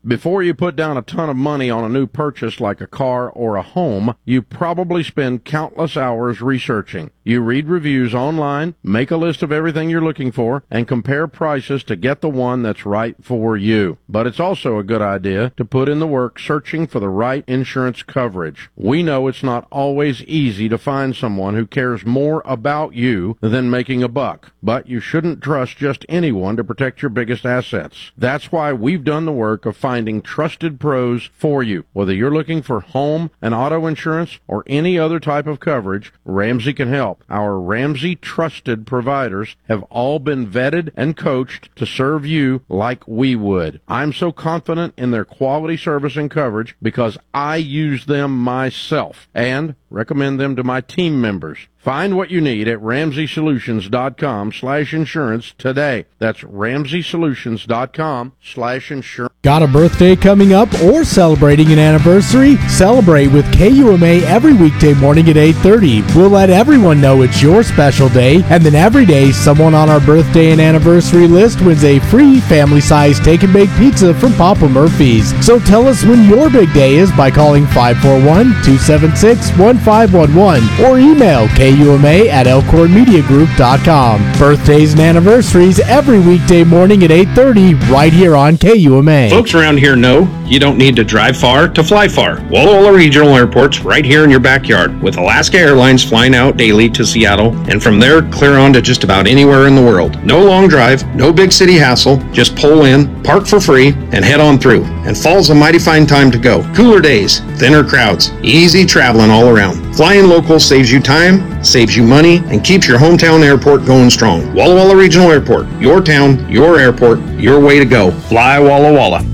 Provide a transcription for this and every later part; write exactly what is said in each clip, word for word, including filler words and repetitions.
Before you put down a ton of money on a new purchase like a car or a home, you probably spend countless hours researching. You read reviews online, make a list of everything you're looking for, and compare prices to get the one that's right for you. But it's also a good idea to put in the work searching for the right insurance coverage. We know it's not always easy to find someone who cares more about you than making a buck, but you shouldn't trust just anyone to protect your biggest assets. That's why we've done the work of finding trusted pros for you. Whether you're looking for home and auto insurance or any other type of coverage, Ramsey can help. Our Ramsey trusted providers have all been vetted and coached to serve you like we would. I'm so confident in their quality service and coverage because I use them myself and recommend them to my team members. Find what you need at ramsey solutions dot com slash insurance today. That's ramsey solutions dot com slash insurance. Got a birthday coming up or celebrating an anniversary? Celebrate with K U M A every weekday morning at eight thirty. We'll let everyone know it's your special day, and then every day someone on our birthday and anniversary list wins a free family-sized take-and-bake pizza from Papa Murphy's. So tell us when your big day is by calling five four one, two seven six, one five one one or email K U M A at elkhorn media group dot com. Birthdays and anniversaries every weekday morning at eight thirty right here on K U M A. Folks around here know you don't need to drive far to fly far. Walla Walla Regional Airport's right here in your backyard, with Alaska Airlines flying out daily to Seattle, and from there clear on to just about anywhere in the world. No long drive, no big city hassle, just pull in, park for free, and head on through. And fall's a mighty fine time to go. Cooler days, thinner crowds, easy traveling all around. Flying local saves you time, saves you money, and keeps your hometown airport going strong. Walla Walla Regional Airport, your town, your airport, your way to go. Fly Walla Walla.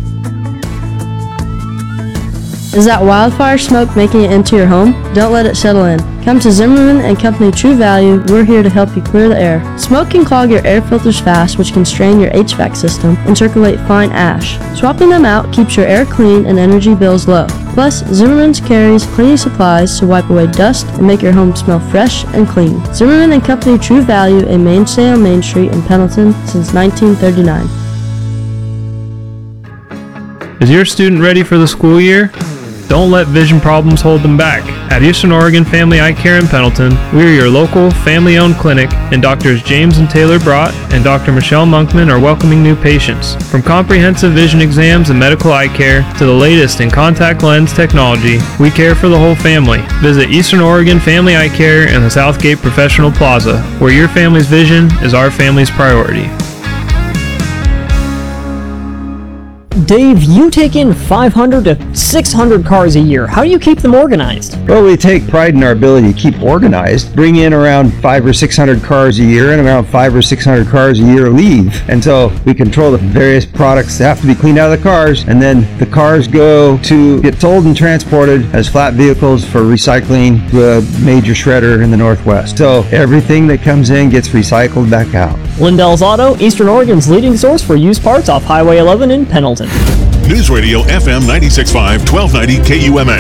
Is that wildfire smoke making it into your home? Don't let it settle in. Come to Zimmerman and Company True Value. We're here to help you clear the air. Smoke can clog your air filters fast, which can strain your H V A C system and circulate fine ash. Swapping them out keeps your air clean and energy bills low. Plus, Zimmerman's carries cleaning supplies to wipe away dust and make your home smell fresh and clean. Zimmerman and Company True Value, a mainstay on Main Street in Pendleton since nineteen thirty-nine. Is your student ready for the school year? Don't let vision problems hold them back. At Eastern Oregon Family Eye Care in Pendleton, we are your local, family-owned clinic, and Doctors James and Taylor Brott and Doctor Michelle Monkman are welcoming new patients. From comprehensive vision exams and medical eye care to the latest in contact lens technology, we care for the whole family. Visit Eastern Oregon Family Eye Care in the Southgate Professional Plaza, where your family's vision is our family's priority. Dave, you take in five hundred to six hundred cars a year. How do you keep them organized? Well, we take pride in our ability to keep organized. Bring in around five or six hundred cars a year, and around five or six hundred cars a year leave. And so we control the various products that have to be cleaned out of the cars, and then the cars go to get sold and transported as flat vehicles for recycling to a major shredder in the Northwest. So everything that comes in gets recycled back out. Lindell's Auto, Eastern Oregon's leading source for used parts off Highway eleven in Pendleton. News Radio F M ninety-six point five, twelve ninety K U M A.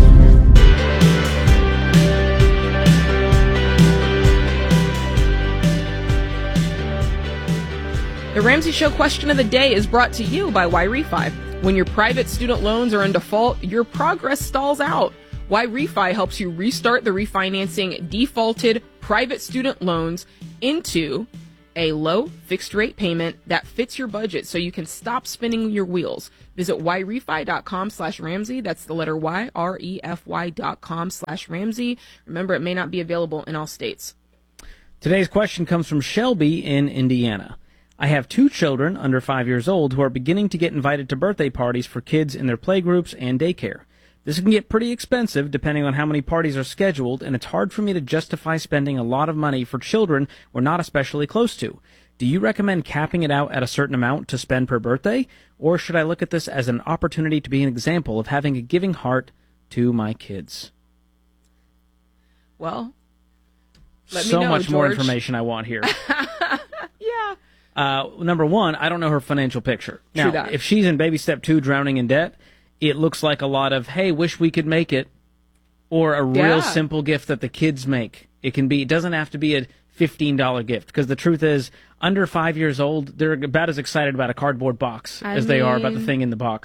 The Ramsey Show question of the day is brought to you by Y-Refi. When your private student loans are in default, your progress stalls out. Y-Refi helps you restart the refinancing defaulted private student loans into a low fixed rate payment that fits your budget so you can stop spinning your wheels. Visit yrefi.com slash Ramsey. That's the letter Y, R E F Y dot com slash Ramsey. Remember, it may not be available in all states. Today's question comes from Shelby in Indiana. I have two children under five years old who are beginning to get invited to birthday parties for kids in their playgroups and daycare. This can get pretty expensive depending on how many parties are scheduled, and it's hard for me to justify spending a lot of money for children we're not especially close to. Do you recommend capping it out at a certain amount to spend per birthday, or should I look at this as an opportunity to be an example of having a giving heart to my kids? Well, let so me know, much George. more information I want here. Yeah. Uh, number one, I don't know her financial picture. True Now, that. if she's in baby step two, drowning in debt, it looks like a lot of, hey, wish we could make it, or a real Yeah. simple gift that the kids make. It can be, it doesn't have to be a fifteen dollars gift, because the truth is, under five years old, they're about as excited about a cardboard box I as they are about the mean- thing in the box.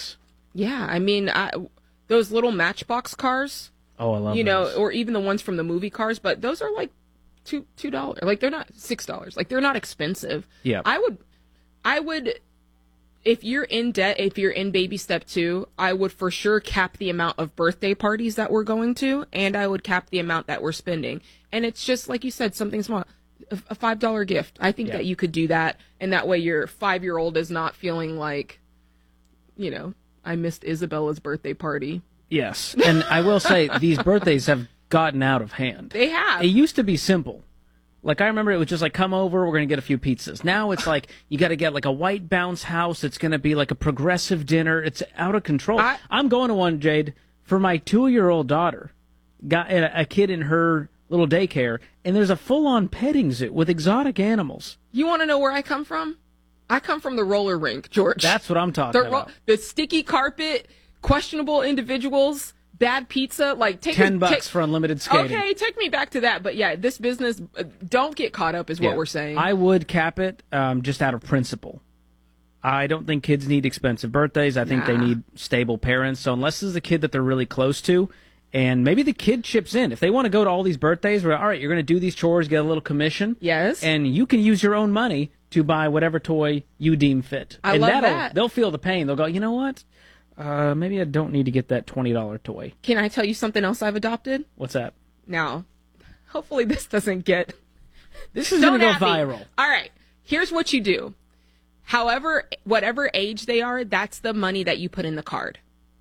Yeah, I mean, I, those little Matchbox cars. Oh, I love you those. know, or even the ones from the movie cars, but those are like two two dollars. Like they're not six dollars. Like they're not expensive. Yeah. I would, I would, if you're in debt, if you're in baby step two, I would for sure cap the amount of birthday parties that we're going to, and I would cap the amount that we're spending. And it's just like you said, something small, a, a five dollar gift. I think Yeah. that you could do that, and that way your five year old is not feeling like, you know, I missed Isabella's birthday party. Yes, and I will say these birthdays have gotten out of hand. They have. It used to be simple. Like, I remember it was just like, come over, we're going to get a few pizzas. Now it's like, you got to get like a white bounce house. It's going to be like a progressive dinner. It's out of control. I- I'm going to one, Jade, for my two-year-old daughter. Got a, a kid in her little daycare, and there's a full-on petting zoo with exotic animals. You want to know where I come from? I come from the roller rink, George. That's what I'm talking the, ro- about. the sticky carpet, questionable individuals, bad pizza. Like take Ten a, bucks take, for unlimited skating. Okay, take me back to that. But yeah, this business, uh, don't get caught up, is Yeah. what we're saying. I would cap it um, just out of principle. I don't think kids need expensive birthdays. I think they Nah. need stable parents. So unless this is a kid that they're really close to, and maybe the kid chips in. If they want to go to all these birthdays, where all right, you're going to do these chores, get a little commission. Yes. And you can use your own money to buy whatever toy you deem fit. I and love that'll, that. They'll feel the pain. They'll go, you know what? Uh, maybe I don't need to get that twenty dollar toy. Can I tell you something else I've adopted? What's that? Now, hopefully this doesn't get. This is going to Don't go at me. viral. All right. Here's what you do. However, whatever age they are, that's the money that you put in the card.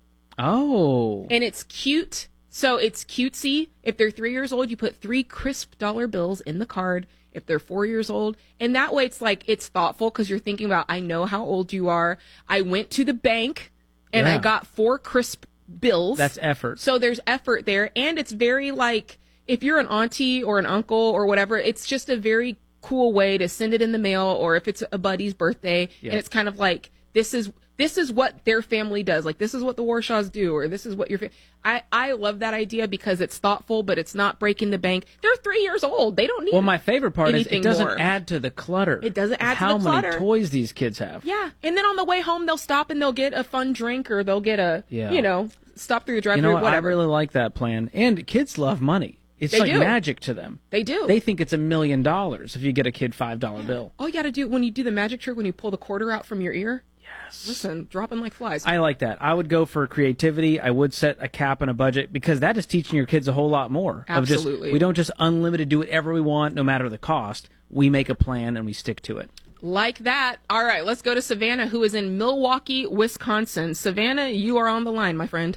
Oh. And it's cute. So it's cutesy. If they're three years old, you put three crisp dollar bills in the card. If they're four years old, and that way it's like, it's thoughtful because you're thinking about, I know how old you are. I went to the bank and I Yeah. got four crisp bills. That's effort. So there's effort there. And it's very like, if you're an auntie or an uncle or whatever, it's just a very cool way to send it in the mail, or if it's a buddy's birthday, Yeah. and it's kind of like, this is this is what their family does. Like, this is what the Warshaws do, or this is what your fa- I I love that idea because it's thoughtful, but it's not breaking the bank. They're three years old. They don't need. Well, my favorite part is anything it doesn't more. add to the clutter. It doesn't add to how the many clutter. toys these kids have. Yeah, and then on the way home, they'll stop and they'll get a fun drink, or they'll get a Yeah. you know stop through the You drive-through, know what? whatever. I really like that plan. And kids love money. It's They like do. magic to them. They do. They think it's a million dollars if you get a kid five dollar bill. All you got to do when you do the magic trick, when you pull the quarter out from your ear. Yes. Listen, dropping like flies. I like that. I would go for creativity. I would set a cap and a budget because that is teaching your kids a whole lot more. Of just- Absolutely. we don't just unlimited do whatever we want, no matter the cost. We make a plan and we stick to it. Like that. All right, let's go to Savannah, who is in Milwaukee, Wisconsin. Savannah, you are on the line, my friend.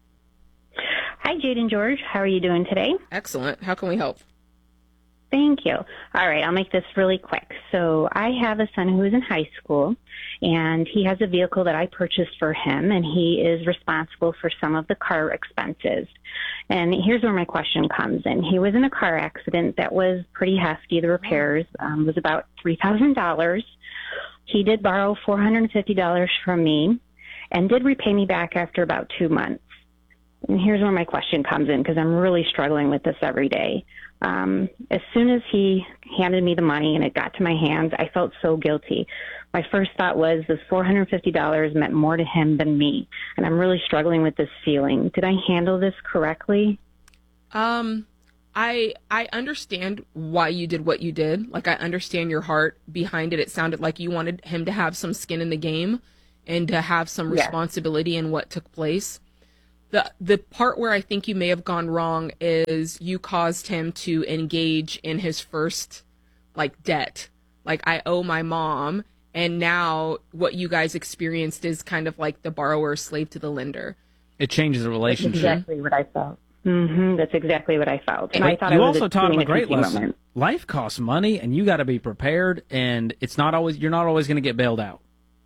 Hi, Jade and George. How are you doing today? Excellent. How can we help? Thank you. All right, I'll make this really quick. So I have a son who is in high school, and he has a vehicle that I purchased for him, and he is responsible for some of the car expenses. And here's where my question comes in. He was in a car accident that was pretty hefty. The repairs um, was about three thousand dollars. He did borrow four hundred fifty dollars from me and did repay me back after about two months. And here's where my question comes in, because I'm really struggling with this every day. Um, as soon as he handed me the money and it got to my hands, I felt so guilty. My first thought was this four hundred fifty dollars meant more to him than me, and I'm really struggling with this feeling. Did I handle this correctly? Um, I I understand why you did what you did. Like, I understand your heart behind it. It sounded like you wanted him to have some skin in the game and to have some Yes. responsibility in what took place. The the part where I think you may have gone wrong is you caused him to engage in his first, like, debt. Like, I owe my mom, and now what you guys experienced is kind of like the borrower slave to the lender. It changes the That's relationship. exactly what I felt. Mm-hmm. That's exactly what I felt. And But I thought you I was also taught him doing a great complete lesson. moment. Life costs money, and you got to be prepared. And it's not always you're not always going to get bailed out.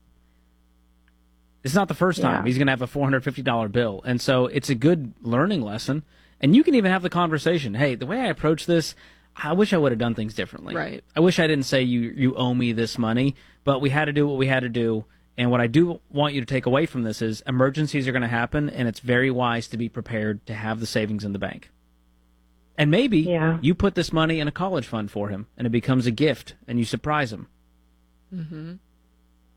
It's not the first time Yeah. he's going to have a four hundred fifty dollar bill, and so it's a good learning lesson. And you can even have the conversation. Hey, the way I approach this, I wish I would have done things differently. Right. I wish I didn't say you you owe me this money, but we had to do what we had to do. And what I do want you to take away from this is emergencies are going to happen, and it's very wise to be prepared to have the savings in the bank. And maybe Yeah. you put this money in a college fund for him, and it becomes a gift, and you surprise him. Mm-hmm.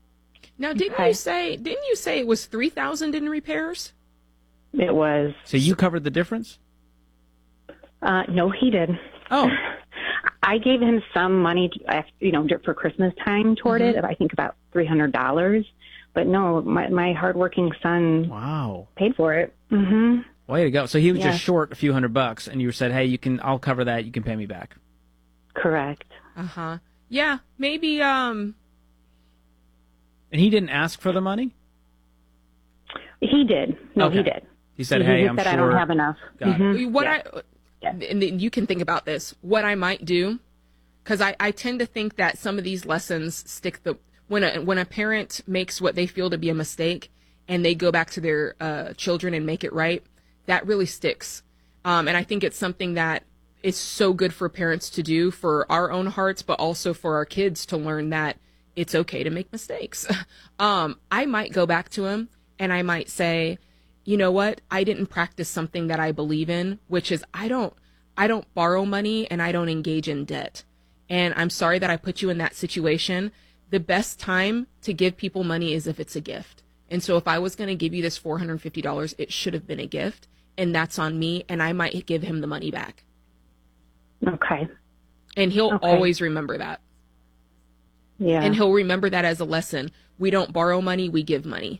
Now, didn't Okay. you say didn't you say it was three thousand in repairs? It was. So you covered the difference? Uh, no, he did. Oh. I gave him some money, to, you know, for Christmas time toward Mm-hmm. it. I think about three hundred dollars. But no, my my hardworking son. Wow. Paid for it. Mm-hmm. Way to go. So he was Yeah. just short a few hundred bucks, and you said, hey, you can, I'll cover that. You can pay me back. Correct. Uh huh. Yeah, maybe. Um. And he didn't ask for the money? He did. No, Okay. he did. He said, he, hey, he I'm said sure. I don't have enough. Got Mhm. it. What Yeah. I and then you can think about this. What I might do, because I, I tend to think that some of these lessons stick the when a when a parent makes what they feel to be a mistake and they go back to their uh, children and make it right, that really sticks. Um, and I think it's something that is so good for parents to do for our own hearts, but also for our kids to learn that it's okay to make mistakes. um, I might go back to him and I might say, you know what? I didn't practice something that I believe in, which is I don't, I don't borrow money and I don't engage in debt. And I'm sorry that I put you in that situation. The best time to give people money is if it's a gift. And so if I was going to give you this four hundred fifty dollars, it should have been a gift, and that's on me. And I might give him the money back. Okay. And he'll Okay. always remember that. Yeah. And he'll remember that as a lesson. We don't borrow money, we give money.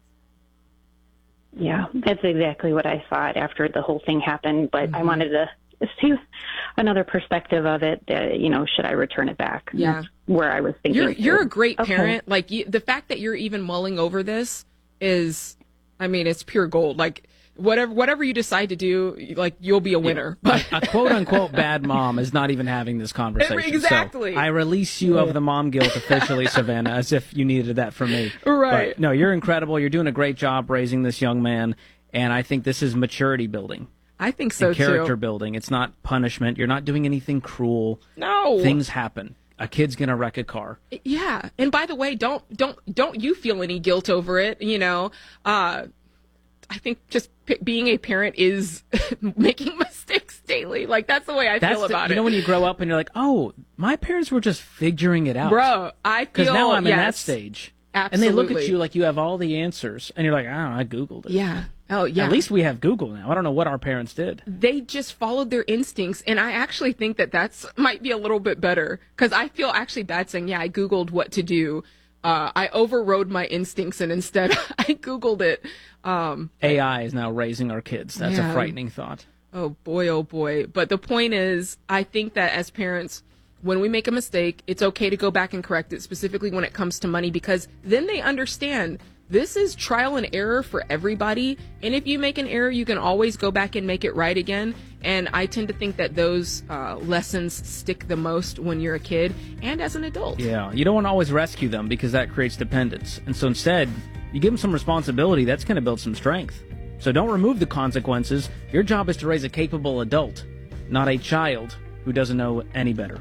Yeah, that's exactly what I thought after the whole thing happened. But Mm-hmm. I wanted to see another perspective of it. Uh, you know, should I return it back? Yeah. That's where I was thinking. You're you're too. a great Okay. parent. Like you, the fact that you're even mulling over this is, I mean, it's pure gold. Like whatever whatever you decide to do, like you'll be a winner. But A quote unquote bad mom is not even having this conversation. Exactly. So I release you of the mom guilt officially, Savannah, as if you needed that from me. Right. But no, you're incredible. You're doing a great job raising this young man. And I think this is maturity building. I think so and character too. building. It's not punishment. You're not doing anything cruel. No. Things happen. A kid's gonna wreck a car. Yeah. And by the way, don't don't don't you feel any guilt over it? You know, uh, I think just p- being a parent is making mistakes daily. Like that's the way I That's feel the- about you it. know when you grow up and you're like, oh, my parents were just figuring it out. Bro, I feel Because now I'm in that yes. stage. Absolutely. And they look at you like you have all the answers, and you're like, I don't know, I Googled it. Yeah. Oh, yeah. At least we have Google now. I don't know what our parents did. They just followed their instincts, and I actually think that that's might be a little bit better because I feel actually bad saying, yeah, I Googled what to do. Uh, I overrode my instincts, and instead I Googled it. Um, A I is now raising our kids. That's Yeah. a frightening thought. Oh boy, oh boy. But the point is, I think that as parents, when we make a mistake, it's okay to go back and correct it, specifically when it comes to money, because then they understand this is trial and error for everybody. And if you make an error, you can always go back and make it right again. And I tend to think that those uh, lessons stick the most when you're a kid and as an adult. Yeah, you don't want to always rescue them because that creates dependence. And so instead, you give them some responsibility. That's going to build some strength. So don't remove the consequences. Your job is to raise a capable adult, not a child who doesn't know any better.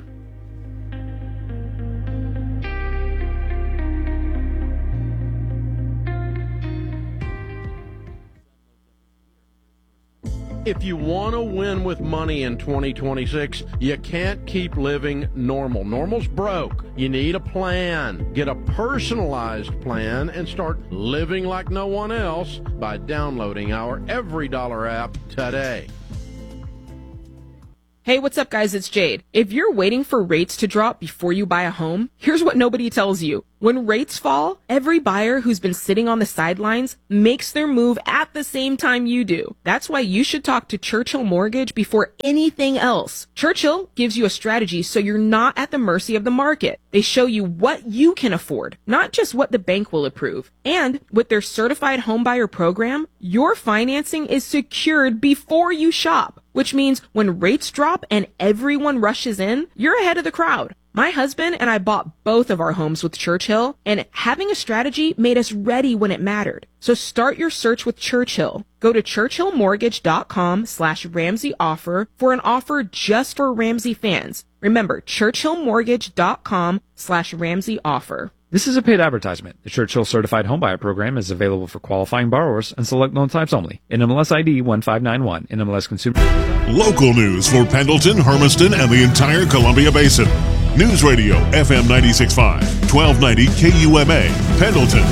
If you want to win with money in twenty twenty-six, you can't keep living normal. Normal's broke. You need a plan. Get a personalized plan and start living like no one else by downloading our Every Dollar app today. Hey, what's up, guys? It's Jade. If you're waiting for rates to drop before you buy a home, here's what nobody tells you. When rates fall, every buyer who's been sitting on the sidelines makes their move at the same time you do. That's why you should talk to Churchill Mortgage before anything else. Churchill gives you a strategy so you're not at the mercy of the market. They show you what you can afford, not just what the bank will approve. And with their certified homebuyer program, your financing is secured before you shop, which means when rates drop and everyone rushes in, you're ahead of the crowd. My husband and I bought both of our homes with Churchill, and having a strategy made us ready when it mattered. So start your search with Churchill. Go to churchillmortgage.com slash Ramsey offer for an offer just for Ramsey fans. Remember, churchillmortgage.com slash Ramsey offer. This is a paid advertisement. The Churchill Certified Homebuyer Program is available for qualifying borrowers and select loan types only. N M L S I D one five nine one. N M L S Consumer. Local news for Pendleton, Hermiston, and the entire Columbia Basin. News Radio F M ninety-six point five, twelve ninety K U M A, Pendleton.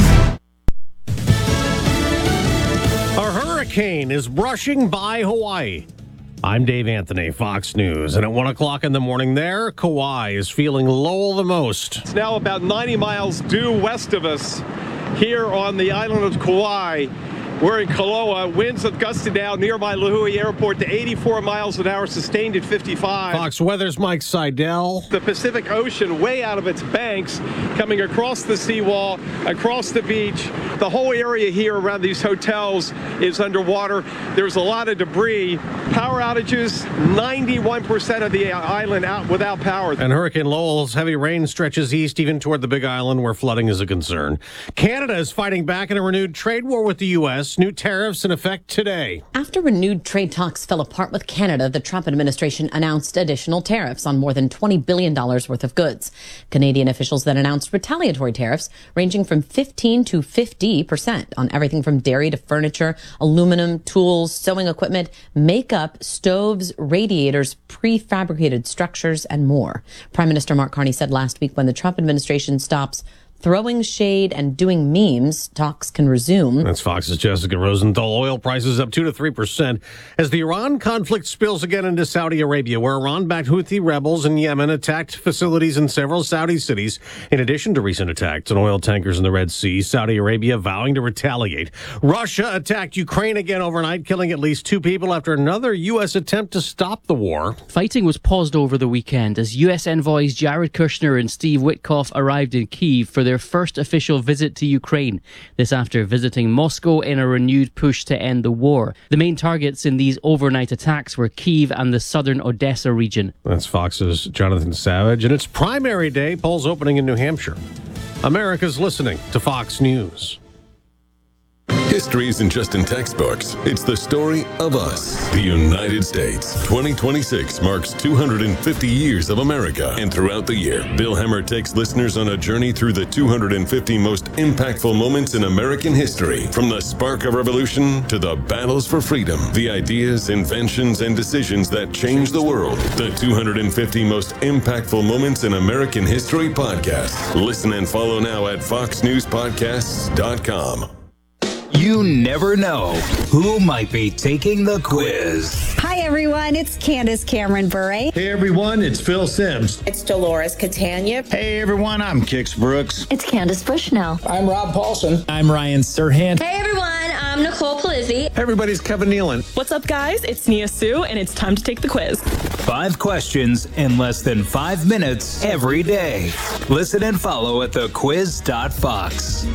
A hurricane is brushing by Hawaii. I'm Dave Anthony, Fox News, and at one o'clock in the morning there, Kauai is feeling Lowell the most. It's now about ninety miles due west of us here on the island of Kauai. We're in Koloa. Winds have gusted now nearby Lihue Airport to eighty-four miles an hour, sustained at fifty-five. Fox Weather's Mike Seidel. The Pacific Ocean way out of its banks, coming across the seawall, across the beach. The whole area here around these hotels is underwater. There's a lot of debris. Power outages, ninety-one percent of the island out without power. And Hurricane Lowell's heavy rain stretches east, even toward the Big Island, where flooding is a concern. Canada is fighting back in a renewed trade war with the U S. New tariffs in effect today. After renewed trade talks fell apart with Canada, the Trump administration announced additional tariffs on more than twenty billion dollars worth of goods. Canadian officials then announced retaliatory tariffs ranging from fifteen to fifty percent on everything from dairy to furniture, aluminum, tools, sewing equipment, makeup, stoves, radiators, prefabricated structures, and more. Prime Minister Mark Carney said last week when the Trump administration stops throwing shade and doing memes, talks can resume. That's Fox's Jessica Rosenthal. Oil prices up two to three percent as the Iran conflict spills again into Saudi Arabia, where Iran-backed Houthi rebels in Yemen attacked facilities in several Saudi cities. In addition to recent attacks on oil tankers in the Red Sea, Saudi Arabia vowing to retaliate. Russia attacked Ukraine again overnight, killing at least two people after another U S attempt to stop the war. Fighting was paused over the weekend as U S envoys Jared Kushner and Steve Witkoff arrived in Kyiv for their first official visit to Ukraine. This after visiting Moscow in a renewed push to end the war. The main targets in these overnight attacks were Kyiv and the southern Odessa region. That's Fox's Jonathan Savage. And it's primary day, polls opening in New Hampshire. America's listening to Fox News. History isn't just in textbooks. It's the story of us, the United States. twenty twenty-six marks two hundred fifty years of America. And throughout the year, Bill Hemmer takes listeners on a journey through the two hundred fifty most impactful moments in American history. From the spark of revolution to the battles for freedom, the ideas, inventions, and decisions that changed the world. The two hundred fifty most impactful moments in American history podcast. Listen and follow now at fox news podcasts dot com. You never know who might be taking the quiz. Hi, everyone. It's Candace Cameron Bure. Hey, everyone. It's Phil Sims. It's Dolores Catania. Hey, everyone. I'm Kix Brooks. It's Candace Bushnell. I'm Rob Paulson. I'm Ryan Serhant. Hey, everyone. I'm Nicole Polizzi. Hey, everybody's Kevin Nealon. What's up, guys? It's Nia Sue, and it's time to take the quiz. Five questions in less than five minutes every day. Listen and follow at the quiz dot fox.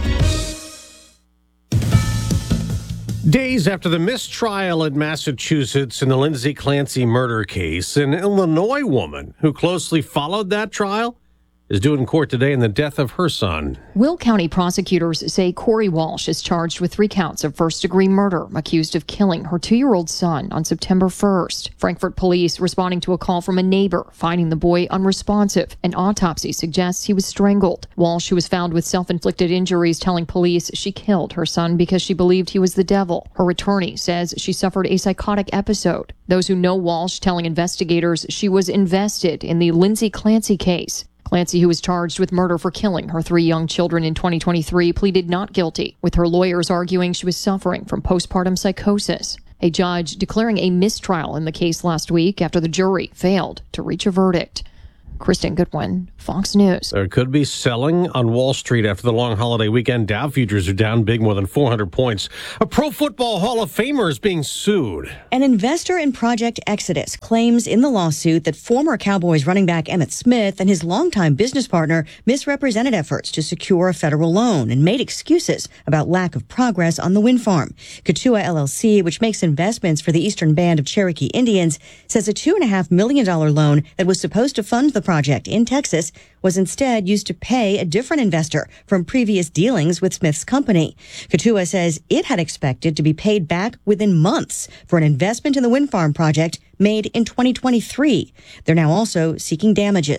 Days after the mistrial in Massachusetts in the Lindsay Clancy murder case, an Illinois woman who closely followed that trial is due in court today in the death of her son. Will County prosecutors say Corey Walsh is charged with three counts of first-degree murder, accused of killing her two-year-old son on September first. Frankfort police responding to a call from a neighbor, finding the boy unresponsive. An autopsy suggests he was strangled. Walsh, who was found with self-inflicted injuries, telling police she killed her son because she believed he was the devil. Her attorney says she suffered a psychotic episode. Those who know Walsh telling investigators she was invested in the Lindsay Clancy case. Clancy, who was charged with murder for killing her three young children in twenty twenty-three, pleaded not guilty, with her lawyers arguing she was suffering from postpartum psychosis. A judge declaring a mistrial in the case last week after the jury failed to reach a verdict. Kristen Goodwin, Fox News. There could be selling on Wall Street after the long holiday weekend. Dow futures are down big, more than four hundred points. A Pro Football Hall of Famer is being sued. An investor in Project Exodus claims in the lawsuit that former Cowboys running back Emmitt Smith and his longtime business partner misrepresented efforts to secure a federal loan and made excuses about lack of progress on the wind farm. Katua L L C, which makes investments for the Eastern Band of Cherokee Indians, says a two point five million dollars loan that was supposed to fund the project in Texas was instead used to pay a different investor from previous dealings with Smith's company. Katua says it had expected to be paid back within months for an investment in the wind farm project made in twenty twenty-three. They're now also seeking damages.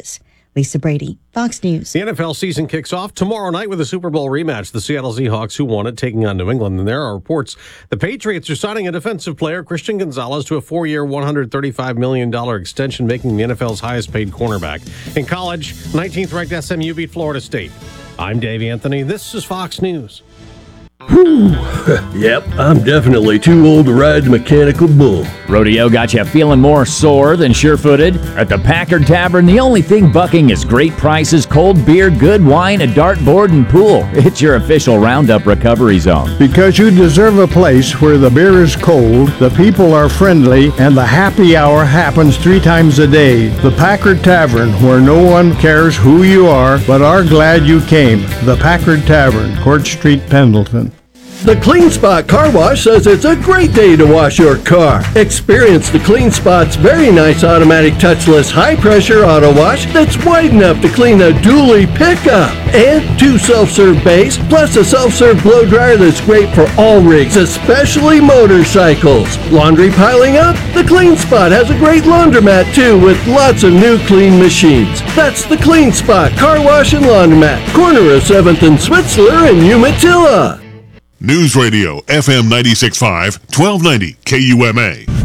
Lisa Brady, Fox News. The N F L season kicks off tomorrow night with a Super Bowl rematch. The Seattle Seahawks, who won it, taking on New England. And there are reports the Patriots are signing a defensive player, Christian Gonzalez, to a four-year, one hundred thirty-five million dollars extension, making the N F L's highest-paid cornerback. In college, nineteenth-ranked S M U beat Florida State. I'm Dave Anthony. This is Fox News. Whew. Yep, I'm definitely too old to ride the mechanical bull. Rodeo got you feeling more sore than sure-footed? At the Packard Tavern, the only thing bucking is great prices, cold beer, good wine, a dartboard, and pool. It's your official Roundup recovery zone. Because you deserve a place where the beer is cold, the people are friendly, and the happy hour happens three times a day. The Packard Tavern, where no one cares who you are, but are glad you came. The Packard Tavern, Court Street, Pendleton. The Clean Spot Car Wash says it's a great day to wash your car. Experience the Clean Spot's very nice automatic touchless high-pressure auto wash that's wide enough to clean a dually pickup. And two self-serve bays, plus a self-serve blow dryer that's great for all rigs, especially motorcycles. Laundry piling up? The Clean Spot has a great laundromat too, with lots of new clean machines. That's the Clean Spot Car Wash and Laundromat, corner of seventh and Switzler in Umatilla. News Radio, F M ninety-six point five, twelve ninety K U M A.